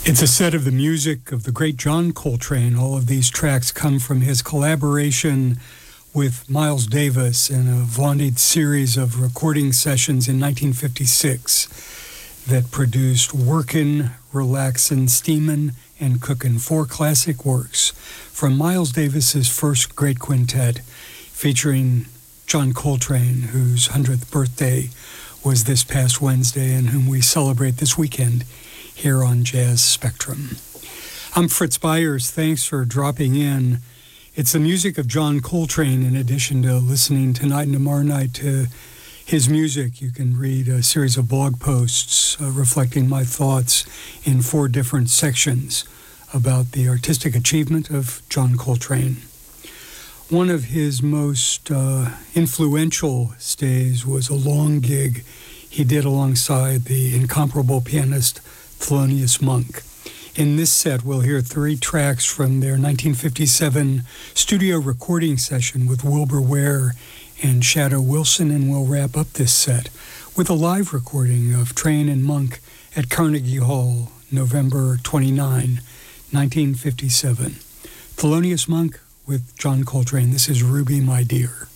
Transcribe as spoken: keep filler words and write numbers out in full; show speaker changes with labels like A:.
A: It's a set of the music of the great John Coltrane. All of these tracks come from his collaboration with Miles Davis in a vaunted series of recording sessions in nineteen fifty-six that produced Workin', Relaxin', Steamin', and Cookin', four classic works from Miles Davis's first great quintet featuring John Coltrane, whose hundredth birthday was this past Wednesday and whom we celebrate this weekend here on Jazz Spectrum. I'm Fritz Byers. Thanks for dropping in. It's the music of John Coltrane. In addition to listening tonight and tomorrow night to his music, you can read a series of blog posts uh, reflecting my thoughts in four different sections about the artistic achievement of John Coltrane. One of his most uh, influential stays was a long gig he did alongside the incomparable pianist Thelonious Monk. In this set, we'll hear three tracks from their nineteen fifty-seven studio recording session with Wilbur Ware and Shadow Wilson, and we'll wrap up this set with a live recording of Train and Monk at Carnegie Hall, November twenty-ninth, nineteen fifty-seven. Thelonious Monk with John Coltrane. This is Ruby, My Dear.